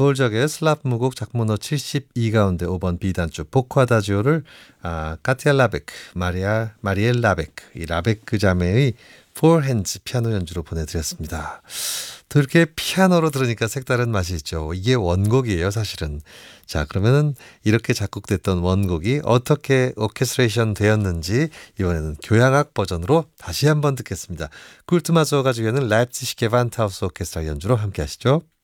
볼적의 슬랍 무곡 작문호 72 가운데 5번 B단주 포쿠아다지오를 카티아 라베크, 마리엘 라베크, 이 라베크 자매의 Four Hands 피아노 연주로 보내드렸습니다. 또 이렇게 피아노로 들으니까 색다른 맛이 있죠. 이게 원곡이에요, 사실은. 자, 그러면은 이렇게 작곡됐던 원곡이 어떻게 오케스트레이션 되었는지 이번에는 교향악 버전으로 다시 한번 듣겠습니다. 굴트마조가 주연은 라입치히 게반트하우스 오케스트라 연주로 함께 하시죠.